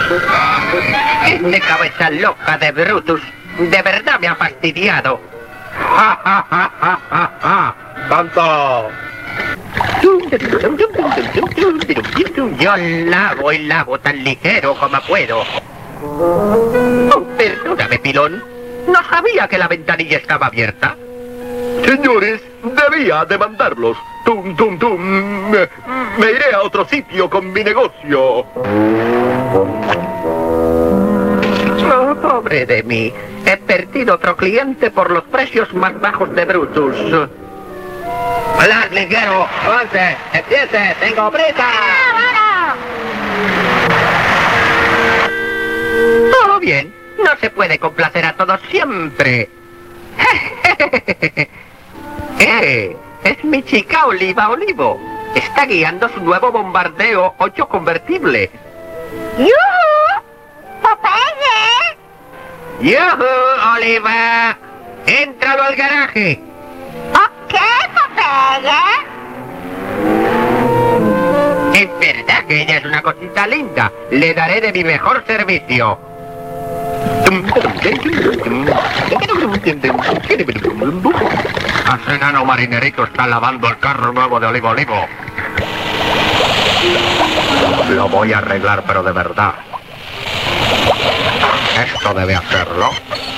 Este cabeza loca de Brutus de verdad me ha fastidiado. ¡Ja, ja, ja, ja, ja, ja! ¡Tonto! Yo lavo y lavo tan ligero como puedo. Oh, perdóname, pilón. No sabía que la ventanilla estaba abierta. Señores, debía demandarlos. Tum, tum, tum. Me iré a otro sitio con mi negocio. Oh, pobre de mí. He perdido otro cliente por los precios más bajos de Brutus. ¡Hola, ligero! ¡Avance! ¡Empiece! ¡Tengo prisa! Todo bien. No se puede complacer a todos siempre. Es mi chica Oliva Olivo. Está guiando su nuevo bombardeo 8 convertible. ¡Yuhu! ¡Popeye! ¡Yuhu, Oliva! ¡Éntralo al garaje! ¿Ok, Popeye? Es verdad que ella es una cosita linda. Le daré de mi mejor servicio. Ese enano marinerito está lavando el carro nuevo de Olivo Olivo. Lo voy a arreglar, pero de verdad. Esto debe hacerlo.